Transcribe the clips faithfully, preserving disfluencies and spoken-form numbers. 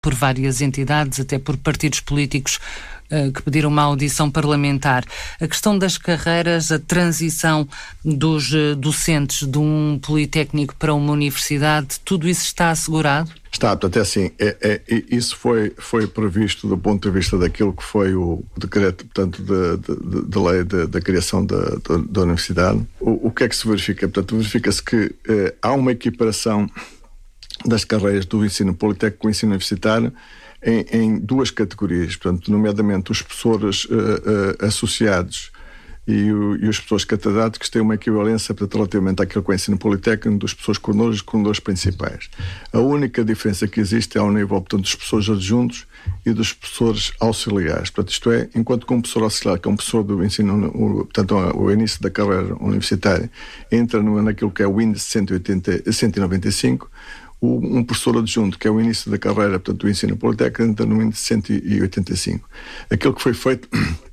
por várias entidades, até por partidos políticos uh, que pediram uma audição parlamentar. A questão das carreiras, a transição dos uh, docentes de um politécnico para uma universidade, tudo isso está assegurado? Está, portanto, é assim, é, é, isso foi, foi previsto do ponto de vista daquilo que foi o decreto, portanto, de, de, de lei de, da criação da, da, da universidade. O, o que é que se verifica? Portanto, verifica-se que eh, há uma equiparação das carreiras do ensino politécnico com o ensino universitário em, em duas categorias, portanto, nomeadamente os professores uh, uh, associados e, o, e os professores catedráticos têm uma equivalência, portanto, relativamente àquilo que é o ensino politécnico dos professores coordenadores e coordenadores principais. A única diferença que existe é ao nível, portanto, dos professores adjuntos e dos professores auxiliares. Portanto, isto é, enquanto que um professor auxiliar, que é um professor do ensino, o, portanto, o início da carreira universitária, entra no, naquilo que é o índice cento e oitenta, cento e noventa e cinco, um professor adjunto, que é o início da carreira, portanto, do ensino politécnico, entra no índice cento e oitenta e cinco. Aquilo que foi feito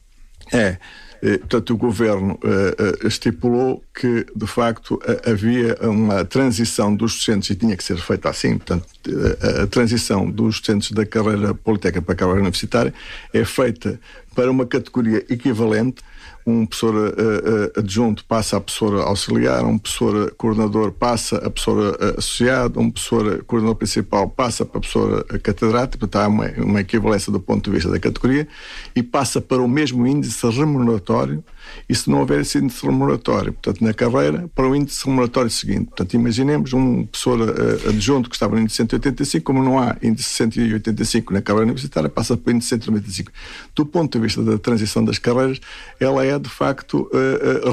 é, portanto, o governo uh, uh, estipulou que, de facto, uh, havia uma transição dos docentes, e tinha que ser feita assim, portanto, uh, a transição dos docentes da carreira politécnica para a carreira universitária é feita para uma categoria equivalente. Um professor uh, uh, adjunto passa a professor auxiliar, um professor coordenador passa a professor uh, associado, um professor coordenador principal passa para a professor catedrático, portanto há uma, uma equivalência do ponto de vista da categoria, e passa para o mesmo índice remuneratório, e se não houver esse índice remuneratório, portanto, na carreira, para o índice remuneratório seguinte. Portanto, imaginemos um professor uh, adjunto que estava no índice cento e oitenta e cinco, como não há índice cento e oitenta e cinco na carreira universitária, passa para o índice cento e noventa e cinco. Do ponto de vista da transição das carreiras, ela é de facto uh, uh,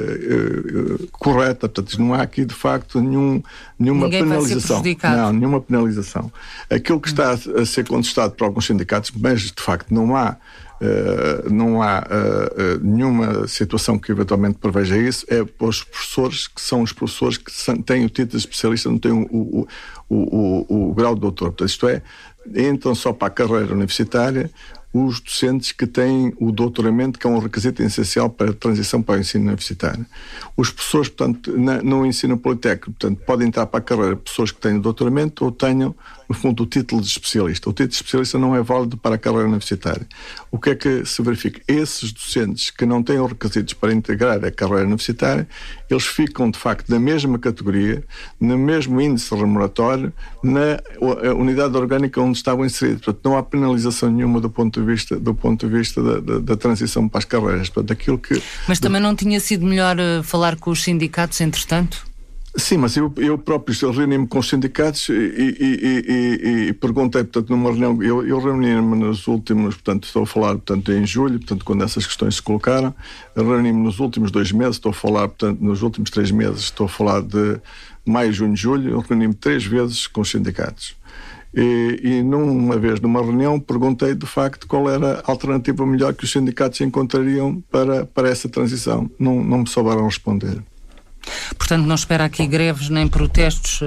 uh, uh, correta, portanto não há aqui de facto nenhum, nenhuma Ninguém penalização. Vai ser prejudicado. Não, nenhuma penalização. Aquilo que está a ser contestado por alguns sindicatos, mas de facto não há Uh, não há uh, uh, nenhuma situação que eventualmente preveja isso, é para os professores que são os professores que são, têm o título de especialista, não têm o, o, o, o, o grau de doutor. Portanto, isto é, entram só para a carreira universitária os docentes que têm o doutoramento, que é um requisito essencial para a transição para o ensino universitário. Os professores, portanto, na, no ensino politécnico, portanto, podem entrar para a carreira pessoas que tenham doutoramento ou tenham, no fundo, o título de especialista. O título de especialista não é válido para a carreira universitária. O que é que se verifica? Esses docentes que não têm os requisitos para integrar a carreira universitária, eles ficam, de facto, na mesma categoria, no mesmo índice remuneratório, na unidade orgânica onde estavam inseridos. Portanto, não há penalização nenhuma do ponto de vista, do ponto de vista da, da, da transição para as carreiras. Portanto, aquilo que... Mas também não tinha sido melhor uh, falar com os sindicatos, entretanto? Sim, mas eu, eu próprio reuni-me com os sindicatos e, e, e, e, e perguntei, portanto, numa reunião, eu, eu reuni-me nos últimos, portanto, estou a falar, portanto, em julho, portanto, quando essas questões se colocaram, reuni-me nos últimos dois meses, estou a falar, portanto, nos últimos três meses, estou a falar de maio, junho, julho, eu reuni-me três vezes com os sindicatos. E, e numa vez, numa reunião, perguntei, de facto, qual era a alternativa melhor que os sindicatos encontrariam para, para essa transição. Não, não me souberam responder. Portanto, não espera aqui greves nem protestos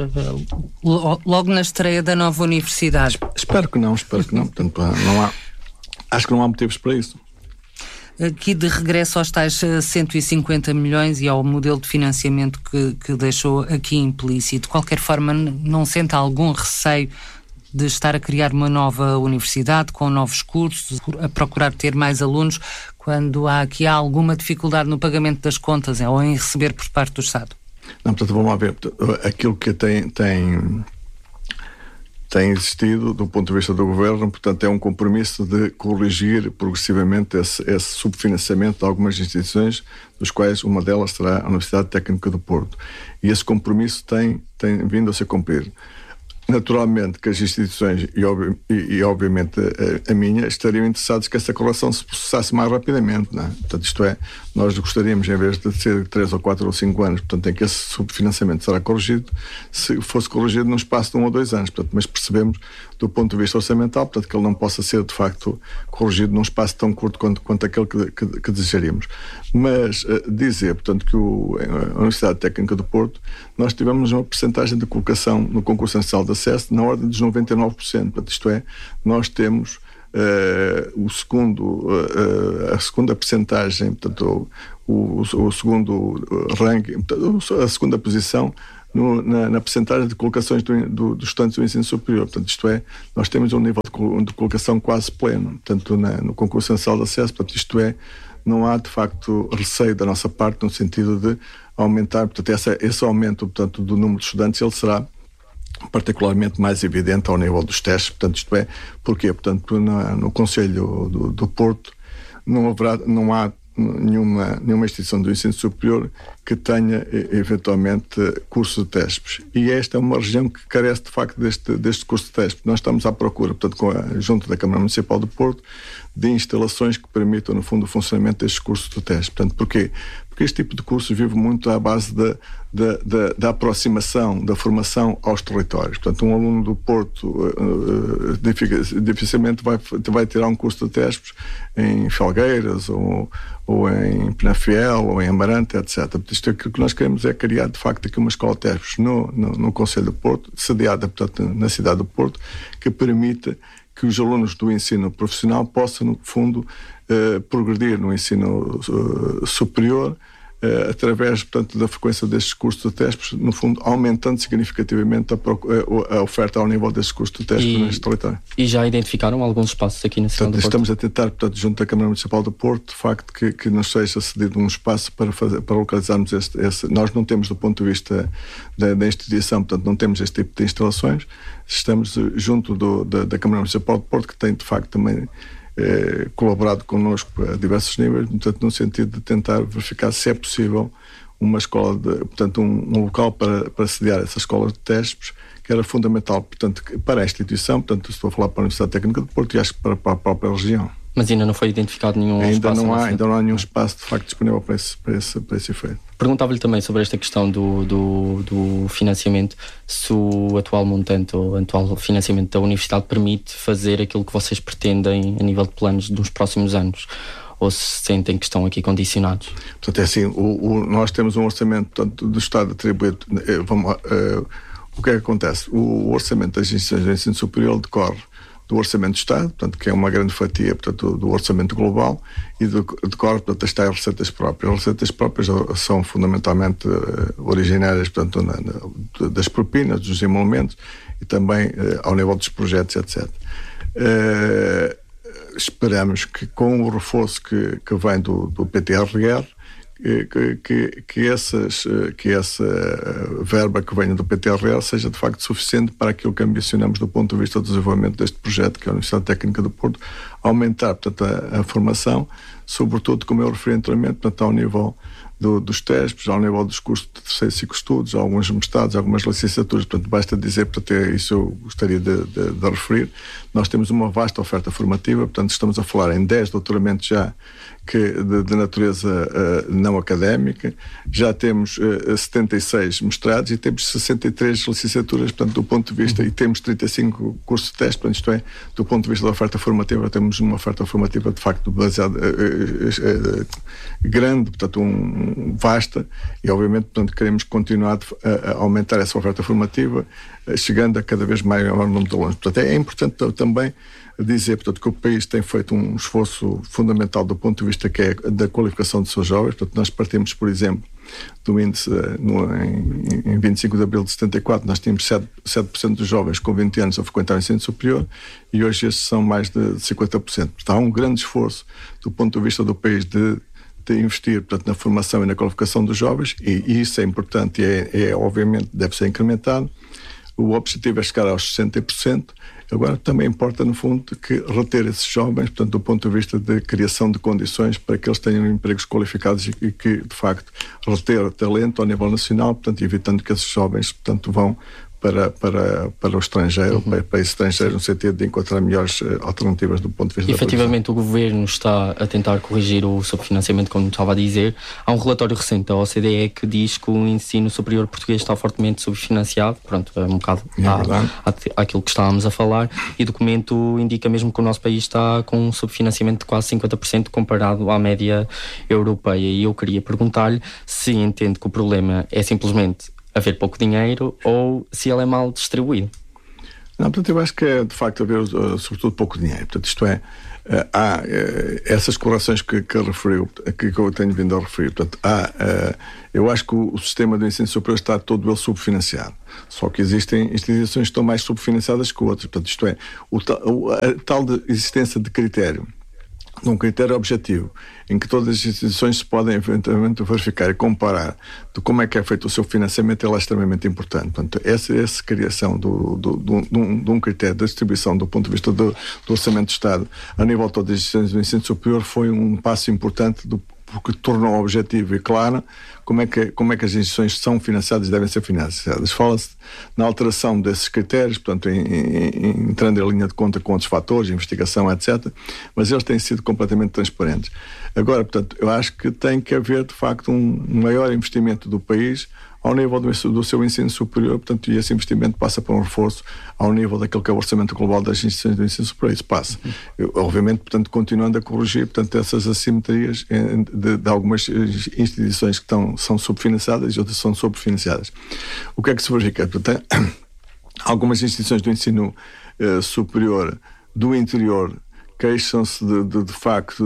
logo na estreia da nova universidade? Espero que não, espero que não. Portanto, não há, acho que não há motivos para isso. Aqui de regresso aos tais cento e cinquenta milhões e ao modelo de financiamento que, que deixou aqui implícito, de qualquer forma não sente algum receio de estar a criar uma nova universidade com novos cursos, a procurar ter mais alunos, quando há aqui alguma dificuldade no pagamento das contas ou em receber por parte do Estado? Não, portanto, vamos lá ver. Aquilo que tem, tem, tem existido do ponto de vista do Governo, portanto, é um compromisso de corrigir progressivamente esse, esse subfinanciamento de algumas instituições, dos quais uma delas será a Universidade Técnica do Porto. E esse compromisso tem, tem vindo a ser cumprido. Naturalmente que as instituições e, obvi- e, e obviamente a, a minha estariam interessados que essa correção se processasse mais rapidamente, não é? Portanto, isto é, nós gostaríamos, em vez de ser três ou quatro ou cinco anos, portanto, em que esse subfinanciamento será corrigido, se fosse corrigido num espaço de um ou dois anos, portanto, mas percebemos do ponto de vista orçamental, portanto, que ele não possa ser de facto corrigido num espaço tão curto quanto, quanto aquele que, que, que desejaríamos. Mas uh, dizer, portanto, que o, a Universidade Técnica do Porto, nós tivemos uma percentagem de colocação no concurso nacional de acesso na ordem dos noventa e nove por cento, portanto, isto é, nós temos uh, o segundo, uh, a segunda percentagem, portanto, o, o, o segundo ranking, portanto, a segunda posição no, na, na percentagem de colocações do, do, dos estudantes do ensino superior. Portanto, isto é, nós temos um nível de, de colocação quase pleno, tanto na, no concurso nacional de acesso. Portanto, isto é, não há de facto receio da nossa parte no sentido de aumentar. Portanto, essa, esse aumento, portanto, do número de estudantes, ele será particularmente mais evidente ao nível dos testes. Portanto, isto é, porquê? Portanto, no, no Conselho do, do Porto não haverá, não há nenhuma, nenhuma instituição do ensino superior que tenha eventualmente curso de testes. E esta é uma região que carece de facto deste, deste curso de testes. Nós estamos à procura, portanto, com a, junto da Câmara Municipal do Porto, de instalações que permitam, no fundo, o funcionamento destes cursos de testes. Portanto, porquê? Porque este tipo de curso vive muito à base da, da, da, da aproximação, da formação aos territórios. Portanto, um aluno do Porto uh, uh, dificilmente vai, vai tirar um curso de testes em Felgueiras ou, ou em Penafiel ou em Amarante, etcétera. Isto é, o que nós queremos é criar, de facto, aqui uma escola de testes no, no, no Conselho do Porto, sediada, portanto, na cidade do Porto, que permita que os alunos do ensino profissional possam, no fundo, eh, progredir no ensino uh, superior eh, através, portanto, da frequência destes cursos de testes, no fundo, aumentando significativamente a, a oferta ao nível destes cursos de testes neste território. E já identificaram alguns espaços aqui na cidade portanto, do Porto? Estamos a tentar, portanto, junto da Câmara Municipal do Porto, de facto, que, que nos seja cedido um espaço para, fazer, para localizarmos este, este... Nós não temos, do ponto de vista da, da instituição, portanto, não temos este tipo de instalações. Estamos junto do, da, da Câmara Municipal do Porto, que tem, de facto, também eh, colaborado connosco a diversos níveis, portanto, no sentido de tentar verificar se é possível uma escola, de, portanto, um, um local para, para sediar essa escola de testes, que era fundamental, portanto, para a instituição, portanto, estou a falar para a Universidade Técnica do Porto e acho que para, para a própria região. Mas ainda não foi identificado nenhum ainda espaço? Não há, ainda não há nenhum espaço, de facto, disponível para esse, para esse, para esse efeito. Perguntava-lhe também sobre esta questão do, do, do financiamento, se o atual montante ou o atual financiamento da Universidade permite fazer aquilo que vocês pretendem a nível de planos nos próximos anos, ou se sentem que estão aqui condicionados? Portanto, é assim, o, o, nós temos um orçamento, portanto, do Estado atribuído. Vamos, uh, o que é que acontece? O orçamento das instituições de ensino superior decorre do Orçamento do Estado, portanto, que é uma grande fatia, portanto, do orçamento global, e decorre, portanto, das tais receitas próprias. As receitas próprias são fundamentalmente uh, originárias, portanto, na, na, das propinas, dos emolumentos e também uh, ao nível dos projetos, etcétera. Uh, esperamos que, com o reforço que, que vem do, do P T R R, Que, que, que, essas, que essa verba que venha do P T R R seja de facto suficiente para aquilo que ambicionamos do ponto de vista do desenvolvimento deste projeto, que é a Universidade Técnica do Porto, aumentar, portanto, a, a formação, sobretudo, como eu referi anteriormente, portanto, ao nível do, dos testes, ao nível dos cursos de terceiro ciclo de estudos, alguns mestrados, algumas licenciaturas. Portanto, basta dizer, portanto, isso eu gostaria de, de, de referir, nós temos uma vasta oferta formativa, portanto, estamos a falar em dez doutoramentos já que, de, de natureza uh, não académica, já temos uh, setenta e seis mestrados e temos sessenta e três licenciaturas, portanto, do ponto de vista, uhum. e temos trinta e cinco cursos de teste, portanto, isto é, do ponto de vista da oferta formativa, temos uma oferta formativa, de facto, baseada, uh, uh, uh, grande, portanto, um, vasta, e, obviamente, portanto, queremos continuar a, a aumentar essa oferta formativa, uh, chegando a cada vez maior número de alunos. Portanto, é importante também dizer, portanto, que o país tem feito um esforço fundamental do ponto de vista que é da qualificação dos seus jovens. Portanto, nós partimos, por exemplo, do índice no, em, em vinte e cinco de abril de setenta e quatro, nós tínhamos sete por cento dos jovens com vinte anos a frequentar o ensino superior e hoje estes são mais de cinquenta por cento. Portanto, há um grande esforço do ponto de vista do país de, de investir, portanto, na formação e na qualificação dos jovens, e, e isso é importante e é, é, obviamente, deve ser incrementado. O objetivo é chegar aos sessenta por cento. Agora, também importa, no fundo, que reter esses jovens, portanto, do ponto de vista de criação de condições para que eles tenham empregos qualificados e, e que, de facto, reter talento ao nível nacional, portanto, evitando que esses jovens, portanto, vão para, para, para o estrangeiro, uhum. para, para esse estrangeiro, no sentido de encontrar melhores uh, alternativas do ponto de vista efetivamente, da o Governo está a tentar corrigir o subfinanciamento, como estava a dizer. Há um relatório recente da O C D E que diz que o ensino superior português está fortemente subfinanciado. Pronto, é um bocado é à, àquilo que estávamos a falar, e o documento indica mesmo que o nosso país está com um subfinanciamento de quase cinquenta por cento comparado à média europeia. E eu queria perguntar-lhe se entende que o problema é simplesmente haver pouco dinheiro ou se ele é mal distribuído. Não, portanto, eu acho que é, de facto, haver, sobretudo, pouco dinheiro. Portanto, isto é, há essas correções que, que referiu, que eu tenho vindo a referir. Portanto, há, eu acho que o sistema do ensino superior está todo ele subfinanciado. Só que existem instituições que estão mais subfinanciadas que outras. Portanto, isto é, o tal, a tal de existência de critério, de um critério objetivo, em que todas as instituições se podem eventualmente verificar e comparar de como é que é feito o seu financiamento, ela é extremamente importante. Portanto, essa, essa criação do, do, do, de, um, de um critério de distribuição do ponto de vista do, do Orçamento do Estado a nível de todas as instituições do ensino superior foi um passo importante do porque tornou objetivo e claro como é que, como é que as instituições são financiadas e devem ser financiadas. Fala-se na alteração desses critérios, portanto, em, em, entrando em linha de conta com outros fatores, investigação, etcétera, mas eles têm sido completamente transparentes. Agora, portanto, eu acho que tem que haver, de facto, um maior investimento do país ao nível do, do seu ensino superior, portanto, e esse investimento passa por um reforço ao nível daquilo que é o orçamento global das instituições do ensino superior. Isso passa. Eu, obviamente, portanto, continuando a corrigir, portanto, essas assimetrias de, de algumas instituições que estão, são subfinanciadas e outras são sobrefinançadas. O que é que se verifica? Portanto, algumas instituições do ensino uh, superior do interior queixam-se de, de, de facto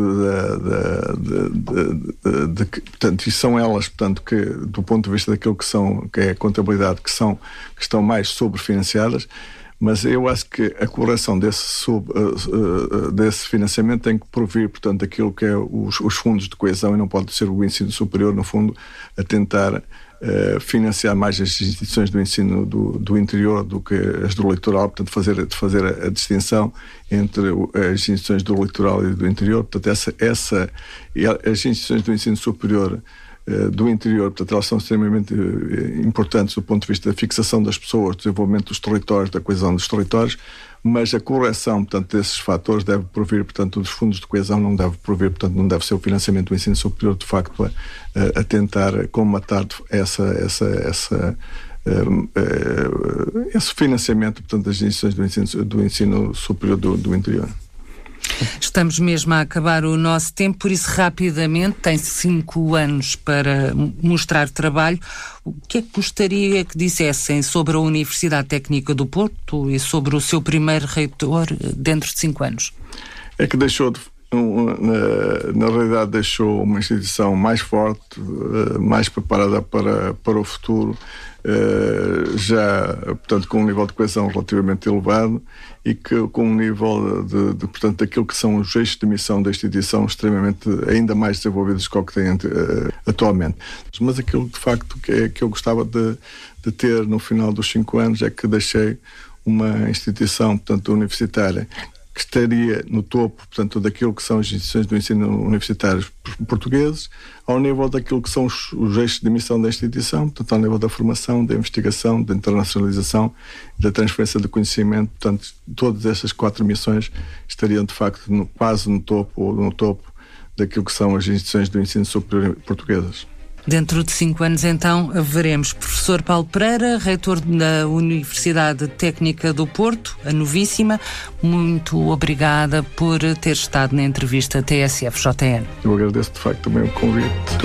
de, de, de, de, de, portanto, e são elas, portanto, que do ponto de vista daquilo que são, que é a contabilidade, que são, que estão mais sobrefinanciadas, mas eu acho que a correção desse, sub, uh, uh, desse financiamento tem que provir, portanto, aquilo que é os, os fundos de coesão e não pode ser o ensino superior, no fundo, a tentar Uh, financiar mais as instituições do ensino do, do interior do que as do litoral, portanto fazer, fazer a, a distinção entre as instituições do litoral e do interior, portanto essa, essa as instituições do ensino superior uh, do interior, portanto elas são extremamente uh, importantes do ponto de vista da fixação das pessoas, do desenvolvimento dos territórios, da coesão dos territórios, mas a correção, portanto, desses fatores deve provir, portanto, dos fundos de coesão não deve provir, portanto, não deve ser o financiamento do ensino superior, de facto, a, a tentar comatar essa, essa, essa, uh, uh, esse financiamento, portanto, das instituições do ensino, do ensino superior do, do interior. Estamos mesmo a acabar o nosso tempo, por isso rapidamente, tem cinco anos para mostrar trabalho. O que é que gostaria que dissessem sobre a Universidade Técnica do Porto e sobre o seu primeiro reitor dentro de cinco anos? É que deixou, de, na, na realidade, deixou uma instituição mais forte, mais preparada para, para o futuro, já, portanto, com um nível de coesão relativamente elevado e que, com um nível de, de, portanto, daquilo que são os eixos de missão da instituição extremamente ainda mais desenvolvidos que o que tem uh, atualmente. Mas aquilo, de facto, que, é, que eu gostava de, de ter no final dos cinco anos é que deixei uma instituição, portanto, universitária que estaria no topo, portanto, daquilo que são as instituições do ensino universitários portugueses, ao nível daquilo que são os, os eixos de missão da instituição, portanto, ao nível da formação, da investigação, da internacionalização, da transferência de conhecimento. Portanto, todas estas quatro missões estariam, de facto, no, quase no topo, ou no topo daquilo que são as instituições do ensino superior portuguesas. Dentro de cinco anos, então, veremos professor Paulo Pereira, reitor da Universidade Técnica do Porto, a novíssima. Muito obrigada por ter estado na entrevista T S F J N. Eu agradeço, de facto, também o convite.